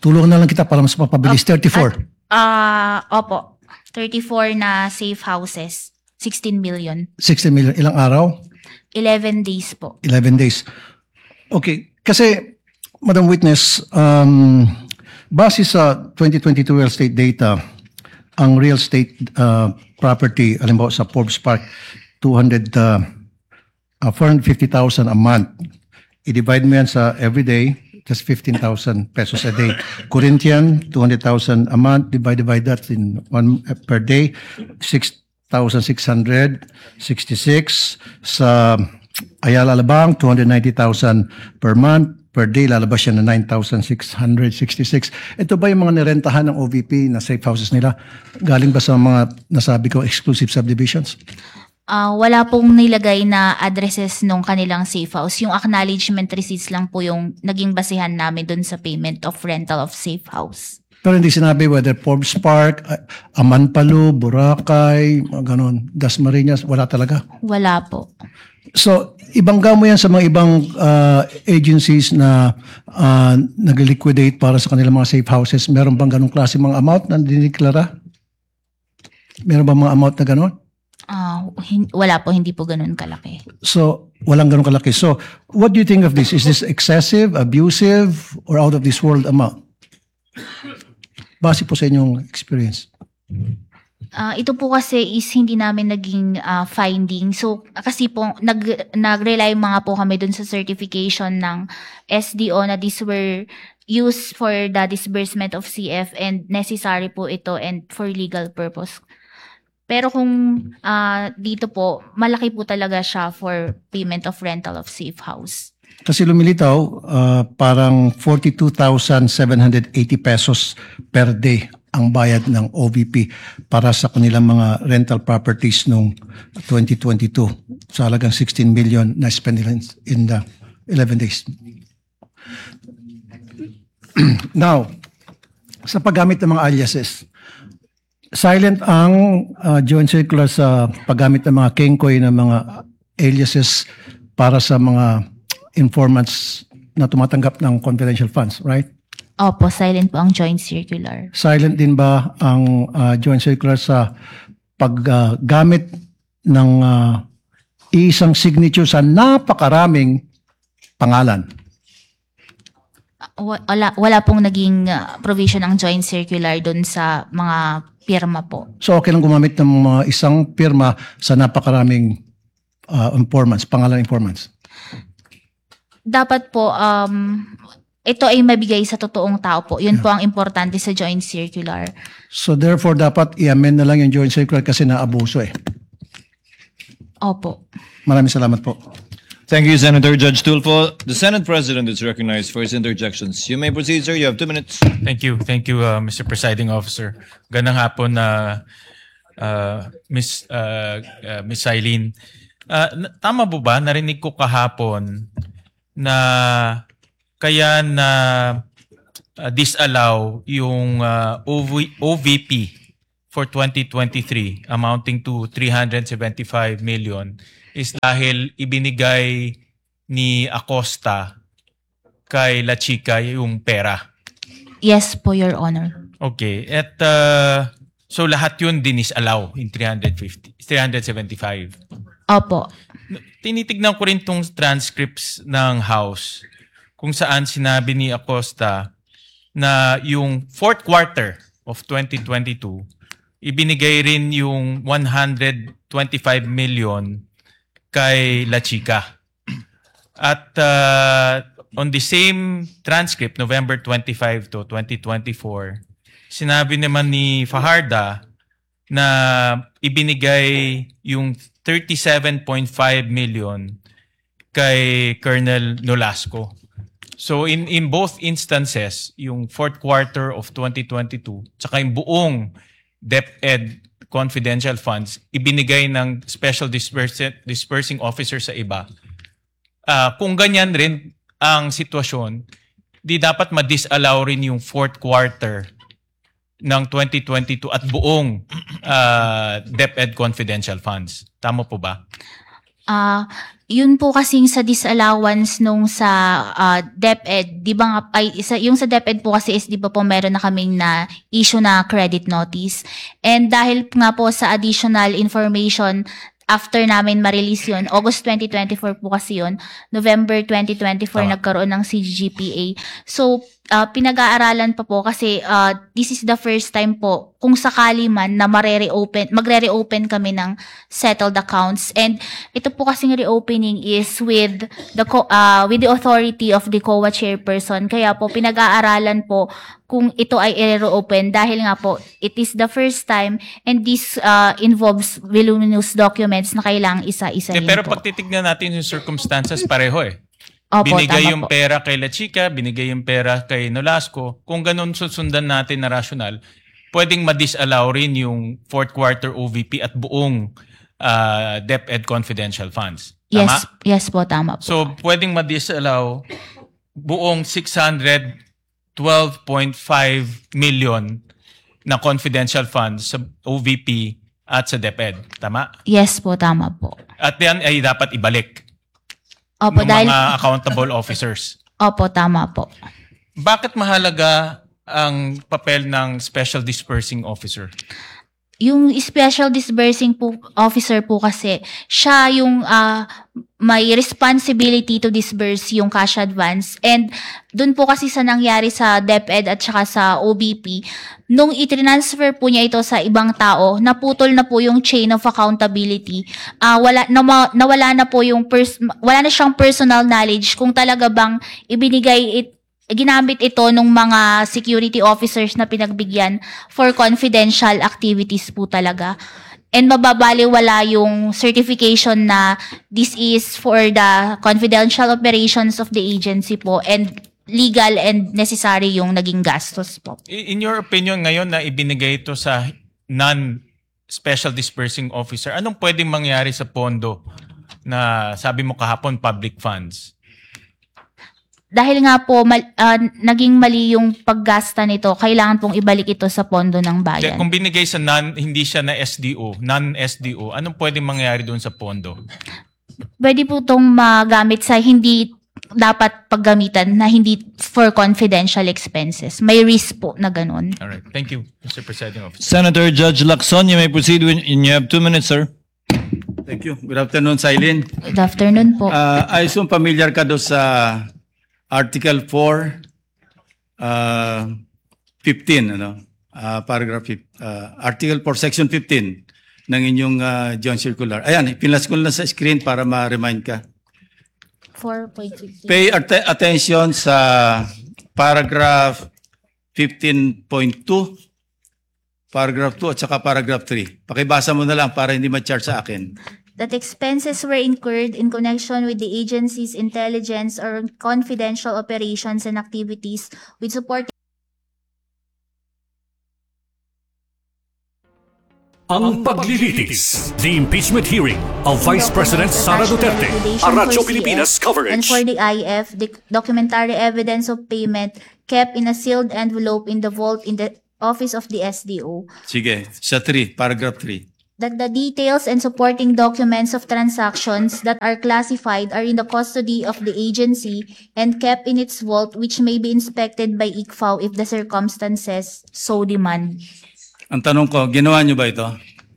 Tulungan na lang kita para mas mapabilis. 34. Opo. 34 na safe houses. 16 million. 16 million. Ilang araw? 11 days po. 11 days. Okay. Kasi, Madam Witness, base sa 2022 real estate data, ang real estate property, alimbawa sa Forbes Park, 450,000 a month. I-divide mo yan sa everyday, just 15,000 pesos a day. Corinthian, 200,000 a month. Divide that in one per day, 6,666. Sa Ayala Alabang, 290,000 per month. Per day, lalabas siya na 9,666. Ito ba yung mga nirentahan ng OVP na safe houses nila? Galing ba sa mga nasabi ko exclusive subdivisions? Wala pong nilagay na addresses nung kanilang safe house. Yung acknowledgement receipts lang po yung naging basihan namin dun sa payment of rental of safe house. Pero hindi sinabi whether Forbes Park, Amanpalo, Boracay, mga ganon, Dasmariñas, wala talaga? Wala po. So, ibangga mo yan sa mga ibang agencies na nag-liquidate para sa kanilang mga safe houses. Meron bang ganong klase mga amount na diniklara? Meron bang mga amount na ganon? Wala po, hindi po ganun kalaki. So, walang ganong kalaki. So, what do you think of this? Is this excessive, abusive, or out of this world amount? Base po sa inyong experience. Ito po kasi is hindi namin naging finding. So, kasi po, nag-rely mga po kami dun sa certification ng SDO na these were used for the disbursement of CF and necessary po ito and for legal purpose. Pero kung dito po, malaki po talaga siya for payment of rental of safe house. Kasi lumilitaw, parang 42,780 pesos per day ang bayad ng OVP para sa kanilang mga rental properties noong 2022. Sa halagang 16 million na spend nila in the 11 days. Now, sa paggamit ng mga aliases, silent ang joint circular sa paggamit ng mga kengkoy ng mga aliases para sa mga informants na tumatanggap ng confidential funds, right? Opo, silent po ang joint circular. Silent din ba ang joint circular sa paggamit ng isang signature sa napakaraming pangalan? Wala pong naging provision ang joint circular doon sa mga pirma po. So okay lang gumamit ng isang pirma sa napakaraming informants, pangalan informants? Dapat po, ito ay mabigay sa totoong tao po. Yun po ang importante sa joint circular. So therefore, dapat i-amend na lang yung joint circular kasi naabuso eh. Opo. Maraming salamat po. Thank you, Senator. Judge Tulfo. The Senate President is recognized for his interjections. You may proceed, sir. You have 2 minutes. Thank you, Mr. Presiding Officer. Gandang hapon na Miss Eileen. Tama po ba? Narinig ko kahapon na kaya na disallow yung OVP for 2023 amounting to 375 million is dahil ibinigay ni Acosta kay La Chica yung pera. Yes po, Your Honor. Okay. At so lahat yun disallow in 375. Opo. Tinitignan ko rin tong transcripts ng House kung saan sinabi ni Acosta na yung fourth quarter of 2022, ibinigay rin yung 125 million kay La Chica. At on the same transcript, November 25 to 2024, sinabi naman ni Fajarda na ibinigay yung 37.5 million kay Colonel Nolasco. So in both instances, yung fourth quarter of 2022, tsaka yung buong DepEd confidential funds, ibinigay ng special dispersing officer sa iba. Kung ganyan rin ang sitwasyon, di dapat ma-disallow rin yung fourth quarter ng 2022 at buong DepEd confidential funds. Tama po ba? Yun po kasing sa disallowance nung sa DepEd, di ba nga, yung sa DepEd po kasi is di ba po meron na kaming na issue na credit notice. And dahil nga po sa additional information after namin ma-release yun, August 2024 po kasi yun, November 2024 nagkaroon ng CGPA. So, pinag-aaralan pa po kasi this is the first time po kung sakali man na magre-reopen kami ng settled accounts. And ito po kasing reopening is with the authority of the COA chairperson. Kaya po pinag-aaralan po kung ito ay i-reopen dahil nga po it is the first time and this involves voluminous documents na kailangang isa-isahin Pero po. pag titignan natin yung circumstances, pareho eh. Opo, Binigay tama yung po. pera kay La Chica, binigay yung pera kay Nolasco. Kung ganun susundan natin na rational, pwedeng ma-disallow rin yung fourth quarter OVP at buong DepEd confidential funds. Tama? Yes po, tama po. So, pwedeng ma-disallow buong 612.5 million na confidential funds sa OVP at sa DepEd. Tama? Yes po, tama po. At yan ay dapat ibalik Opo, ng dahil, mga accountable officers. opo, tama po. Bakit mahalaga ang papel ng Special Dispersing Officer? Yung special disbursing po, officer po kasi, siya yung may responsibility to disburse yung cash advance. And dun po kasi sa nangyari sa DepEd at saka sa OBP, nung itransfer po niya ito sa ibang tao, naputol na po yung chain of accountability. Nawala na po yung wala na siyang personal knowledge kung talaga bang ginamit ito ng mga security officers na pinagbigyan for confidential activities po talaga. And mababaliwala yung certification na this is for the confidential operations of the agency po and legal and necessary yung naging gastos po. In your opinion ngayon na ibinigay ito sa non-Special Dispersing Officer, anong pwedeng mangyari sa pondo na sabi mo kahapon public funds? Dahil nga po naging mali yung paggasta nito, kailangan pong ibalik ito sa pondo ng bayan. Kung binigay sa hindi siya na SDO, non-SDO, anong pwedeng mangyari doon sa pondo? Pwede po itong magamit sa hindi dapat paggamitan na hindi for confidential expenses. May risk po na ganun. All right. Thank you, Mr. Presiding Officer. Senator Judge Lacson, you may proceed when you have 2 minutes, sir. Thank you. Good afternoon, Silene. Good afternoon po. I assume familiar ka doon sa Article 4, 15, paragraph Article 4, Section 15 ng inyong Joint Circular. Ayan, pinas ko na sa screen para ma-remind ka. 4.15. Pay attention sa paragraph 15.2, paragraph 2 at saka paragraph 3. Pakibasa mo na lang para hindi ma-charge sa akin. That expenses were incurred in connection with the agency's intelligence or confidential operations and activities with support. Ang paglilitis, the impeachment hearing of Vice President Sara Duterte, a Radyo Pilipinas And coverage. for the IF, the documentary evidence of payment kept in a sealed envelope in the vault in the office of the SDO. Sige, sa 3, paragraph 3. That the details and supporting documents of transactions that are classified are in the custody of the agency and kept in its vault, which may be inspected by ICFAO if the circumstances so demand. Ang tanong ko, ginawa nyo ba ito?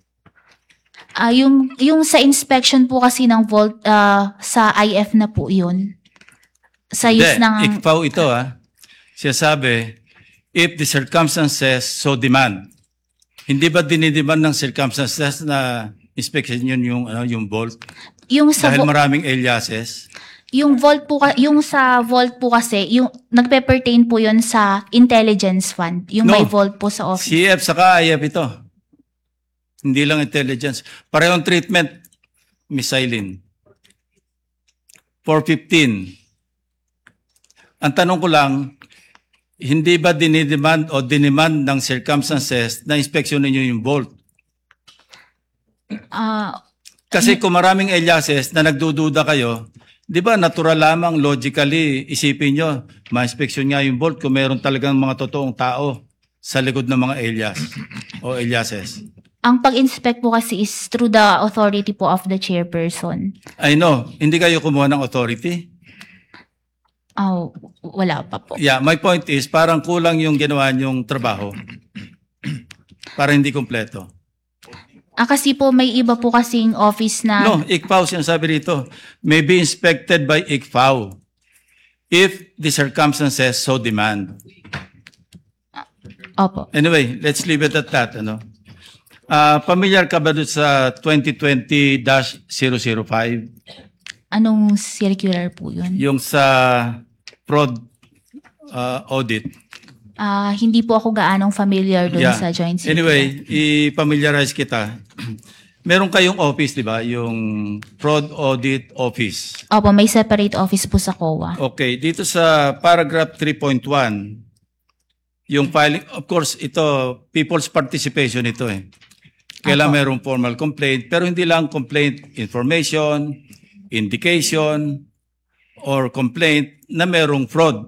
Yung sa inspection po kasi ng vault, sa IF na po yun. Sa use ng... ICFAO ito Siya sabi, if the circumstances so demand. Hindi ba dinidemand ng circumstances na inspection yun yung vault? Yung sa Dahil maraming aliases. Yung vault po, yung sa vault po kasi, yung nagpe-pertain po yun sa intelligence fund. Yung No. may vault po sa office. CF saka IF ito. Hindi lang intelligence. Parehong treatment, Miss Eileen. 415. Ang tanong ko lang, hindi ba dinidemand o dinemand ng circumstances na inspeksyonin nyo yung vault? Kasi kung maraming aliases na nagdududa kayo, di ba natural lamang logically isipin nyo, ma-inspeksyon nga yung vault kung meron talagang mga totoong tao sa likod ng mga alias o aliases. Ang pag-inspect po kasi is through the authority po of the chairperson. I know, hindi kayo kumuha ng authority. Oh, wala pa po. Yeah, my point is parang kulang yung ginawa niyong trabaho. Para hindi kompleto. Kasi po may iba po kasing office na... No, ICFAO sinasabi dito. May be inspected by ICFAO if the circumstances so demand. Opo. Anyway, let's leave it at that. Ano? Familiar ka ba doon sa 2020-005? Anong circular po yun? Yung sa fraud audit. Hindi po ako gaanong familiar doon Yeah. sa joint circular. Anyway, i-familiarize kita. Meron kayong office, di ba? Yung fraud audit office. Opo, may separate office po sa COA. Okay, dito sa paragraph 3.1, yung filing, of course, ito, people's participation ito eh. Kailangan mayroong formal complaint, pero hindi lang complaint, information, indication, or complaint na mayroong fraud.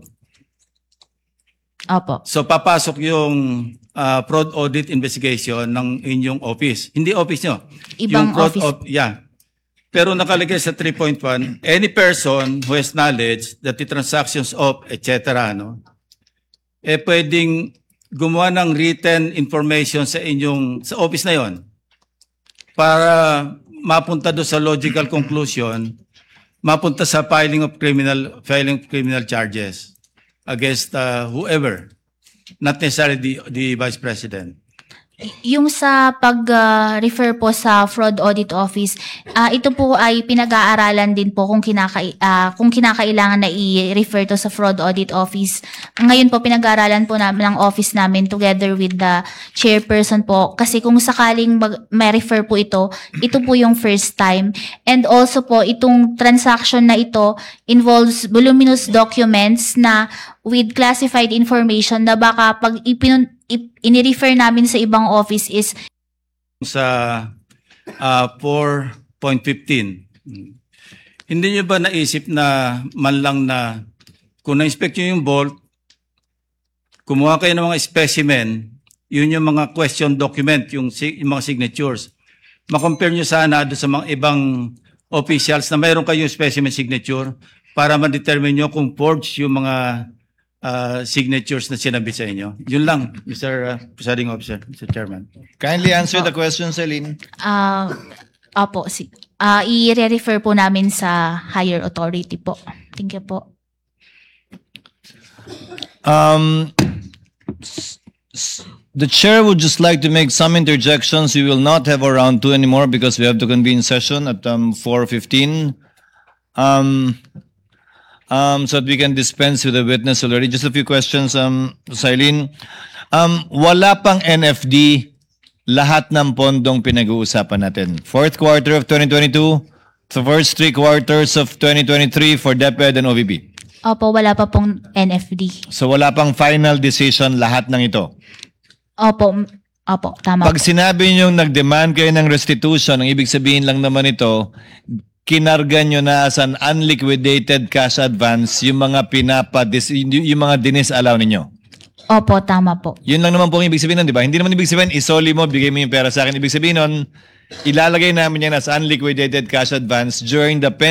Opo. So papasok yung fraud audit investigation ng inyong office. Hindi office nyo. Ibang yung fraud office. yeah. Pero nakalagay sa 3.1, any person who has knowledge that the transactions of, etc., no, pwedeng gumawa ng written information sa inyong, sa office na yon para mapunta doon sa logical conclusion, mapunta sa filing of criminal charges against whoever, not necessarily the Vice President. Yung sa pag-refer po sa Fraud Audit Office, ito po ay pinag-aaralan din po kung kinakailangan na i-refer to sa Fraud Audit Office. Ngayon po pinag-aaralan po namin ng office namin together with the chairperson po. Kasi kung sakaling may refer po ito po yung first time. And also po, itong transaction na ito involves voluminous documents na with classified information na baka pag ini-refer namin sa ibang office is Sa 4.15, hindi nyo ba naisip na man lang na kung na-inspect nyo yung vault, kumuha kayo ng mga specimen, yun yung mga question document, yung mga signatures. Ma-compare nyo sana doon sa mga ibang officials na mayroon kayong specimen signature para ma-determine nyo kung forged yung mga signatures na sinabi sa inyo. Yun lang, Mr. Presiding Officer, Mr. Chairman. Kindly answer the question, Celine. opo, i-refer po namin sa higher authority po. Thank you po. The chair would just like to make some interjections. We will not have a round 2 anymore because we have to convene session at 4:15. So that we can dispense with the witness already. Just a few questions, Silene. Wala pang NFD, lahat ng pondong pinag-uusapan natin. Fourth quarter of 2022, the first 3 quarters of 2023 for DepEd and OVP. Opo, wala pa pong NFD. So wala pang final decision lahat ng ito. Opo, tama Pag po. sinabi nyo nag-demand kayo ng restitution, ang ibig sabihin lang naman ito, kinarga nyo na as an unliquidated cash advance yung mga yung mga dinis-allow ninyo. Opo, tama po. Yun lang naman po ang ibig sabihin nun, di ba? Hindi naman ibig sabihin, isoli mo, bigay mo yung pera sa akin. Ibig sabihin nun, ilalagay namin yan as unliquidated cash advance during the